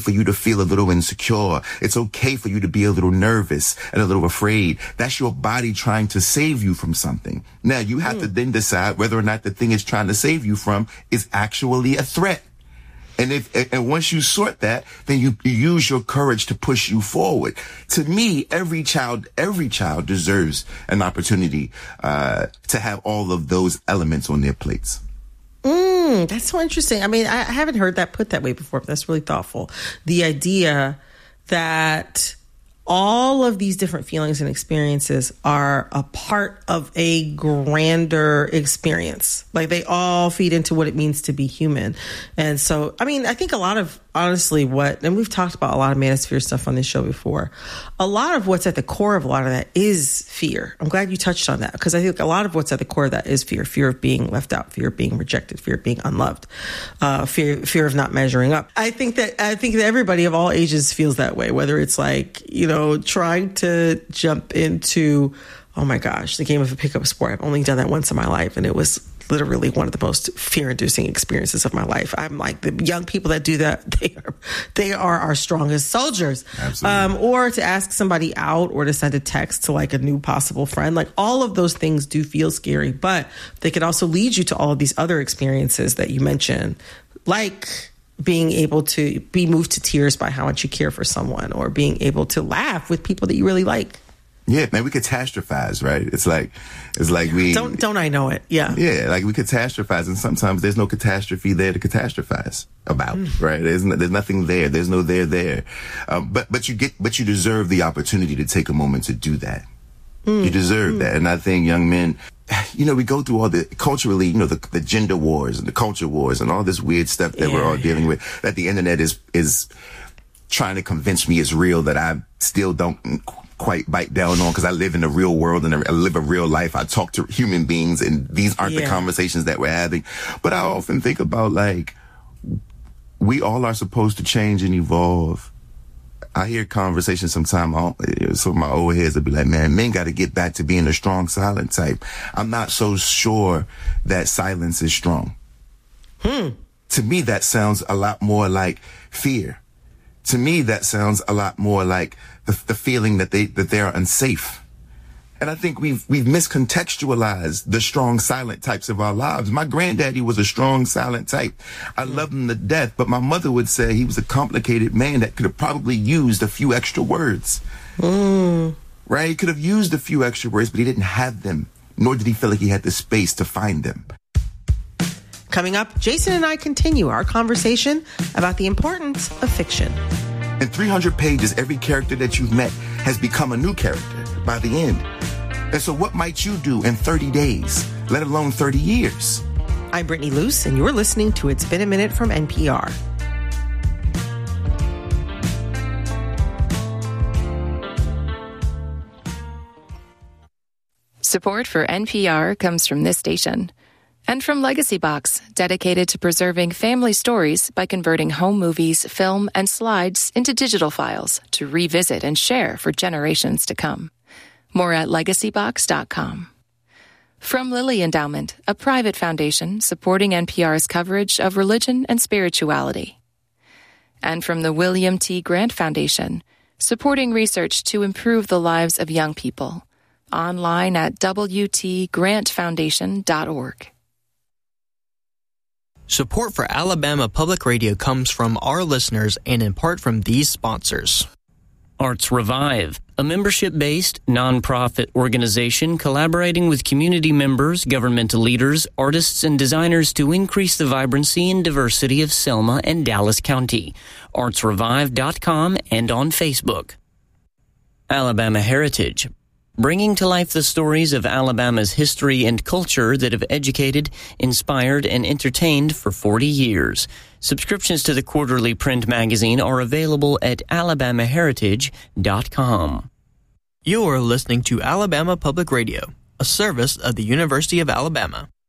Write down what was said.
for you to feel a little insecure. It's okay for you to be a little nervous and a little afraid. That's your body trying to save you from something. Now, you have to then decide whether or not the thing it's trying to save you from is actually a threat. And once you sort that, then you use your courage to push you forward. To me, every child deserves an opportunity to have all of those elements on their plates. That's so interesting. I mean, I haven't heard that put that way before, but that's really thoughtful. The idea that all of these different feelings and experiences are a part of a grander experience. Like, they all feed into what it means to be human. And so, I mean, I think a lot of, honestly, and we've talked about a lot of manosphere stuff on this show before, a lot of what's at the core of a lot of that is fear. I'm glad you touched on that, because I think a lot of what's at the core of that is fear of being left out, fear of being rejected, fear of being unloved, fear of not measuring up. I think that everybody of all ages feels that way, whether it's like, trying to jump into, oh my gosh, the game of a pickup sport. I've only done that once in my life, and it was literally one of the most fear-inducing experiences of my life. I'm like, the young people that do that, they are our strongest soldiers. Absolutely. Or to ask somebody out, or to send a text to like a new possible friend. Like, all of those things do feel scary, but they could also lead you to all of these other experiences that you mentioned, like being able to be moved to tears by how much you care for someone, or being able to laugh with people that you really like. Yeah, man, we catastrophize, right? It's like we don't I know it? Yeah, like we catastrophize, and sometimes there's no catastrophe there to catastrophize about, right? There's nothing there. There's no there. But you deserve the opportunity to take a moment to do that. You deserve that, and I think young men, we go through all the culturally, the gender wars and the culture wars and all this weird stuff that we're all dealing with. That the internet is trying to convince me is real, that I still don't quite bite down on, because I live in the real world and I live a real life. I talk to human beings, and these aren't the conversations that we're having. But I often think about, like, we all are supposed to change and evolve. I hear conversations sometimes, some of my old heads will be like, man, men got to get back to being a strong, silent type. I'm not so sure that silence is strong. To me, that sounds a lot more like fear. To me, that sounds a lot more like the feeling that they are unsafe. And I think we've miscontextualized the strong, silent types of our lives. My granddaddy was a strong, silent type. I loved him to death, but my mother would say he was a complicated man that could have probably used a few extra words. Right? He could have used a few extra words, but he didn't have them, nor did he feel like he had the space to find them. Coming up, Jason and I continue our conversation about the importance of fiction. In 300 pages, every character that you've met has become a new character by the end. And so what might you do in 30 days, let alone 30 years? I'm Brittany Luce, and you're listening to It's Been a Minute from NPR. Support for NPR comes from this station and from Legacy Box, dedicated to preserving family stories by converting home movies, film, and slides into digital files to revisit and share for generations to come. More at legacybox.com. From Lilly Endowment, a private foundation supporting NPR's coverage of religion and spirituality. And from the William T. Grant Foundation, supporting research to improve the lives of young people. Online at wtgrantfoundation.org. Support for Alabama Public Radio comes from our listeners and in part from these sponsors. Arts Revive, a membership-based, nonprofit organization collaborating with community members, governmental leaders, artists, and designers to increase the vibrancy and diversity of Selma and Dallas County. ArtsRevive.com and on Facebook. Alabama Heritage, bringing to life the stories of Alabama's history and culture that have educated, inspired, and entertained for 40 years. Subscriptions to the quarterly print magazine are available at alabamaheritage.com. You're listening to Alabama Public Radio, a service of the University of Alabama.